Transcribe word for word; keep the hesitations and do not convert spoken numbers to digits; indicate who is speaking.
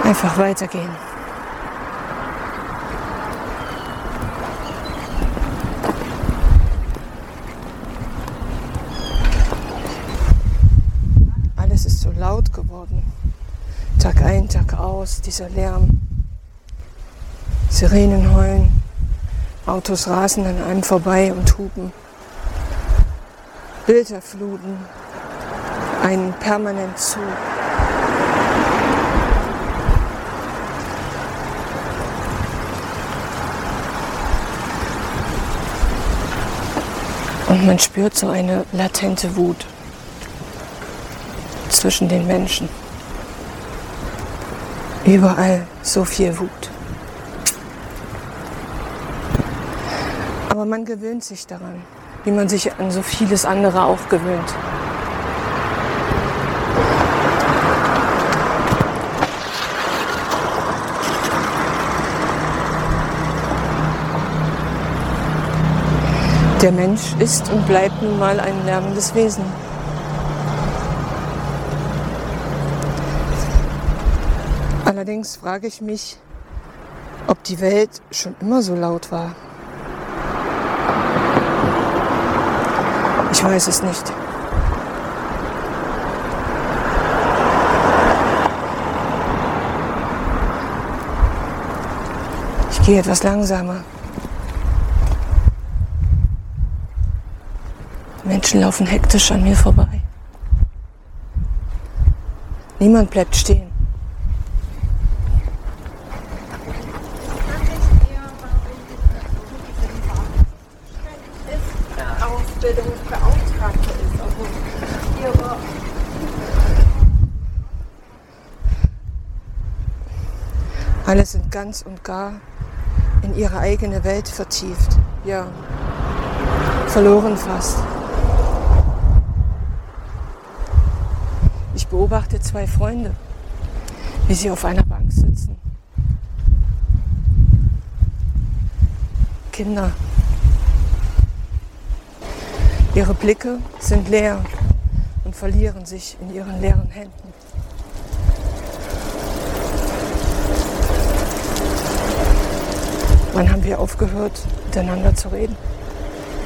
Speaker 1: Einfach weitergehen. Alles ist so laut geworden. Tag ein, Tag aus, dieser Lärm. Sirenen heulen. Autos rasen an einem vorbei und hupen. Bilder fluten einen permanent zu. Und man spürt so eine latente Wut zwischen den Menschen. Überall so viel Wut. Aber man gewöhnt sich daran, wie man sich an so vieles andere auch gewöhnt. Der Mensch ist und bleibt nun mal ein lärmendes Wesen. Allerdings frage ich mich, ob die Welt schon immer so laut war. Ich weiß es nicht. Ich gehe etwas langsamer. Menschen laufen hektisch an mir vorbei. Niemand bleibt stehen.
Speaker 2: Ausbildungsbeauftragte ist. Also ihre
Speaker 1: Alle sind ganz und gar in ihre eigene Welt vertieft. Ja, verloren fast. Ich beobachte zwei Freunde, wie sie auf einer Bank sitzen. Kinder. Ihre Blicke sind leer und verlieren sich in ihren leeren Händen. Wann haben wir aufgehört, miteinander zu reden?